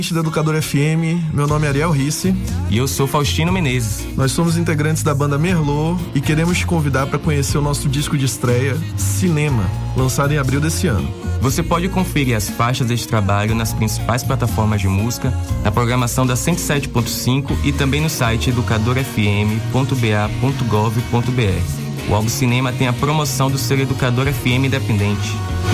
Da Educadora FM, meu nome é Ariel Risse. E eu sou Faustino Menezes. Nós somos integrantes da banda Merlot e queremos te convidar para conhecer o nosso disco de estreia, Cinema, lançado em abril desse ano. Você pode conferir as faixas deste trabalho nas principais plataformas de música, na programação da 107.5 e também no site educadorafm.ba.gov.br. O Algo Cinema tem a promoção do selo Educador FM Independente.